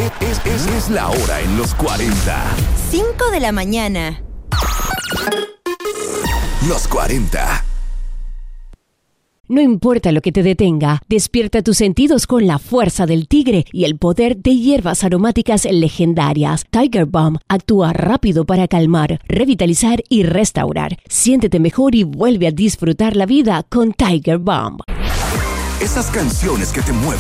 Es la hora en los 40. 5 de la mañana. Los 40. No importa lo que te detenga, despierta tus sentidos con la fuerza del tigre y el poder de hierbas aromáticas legendarias. Tiger Balm actúa rápido para calmar, revitalizar y restaurar. Siéntete mejor y vuelve a disfrutar la vida con Tiger Balm. Esas canciones que te mueven.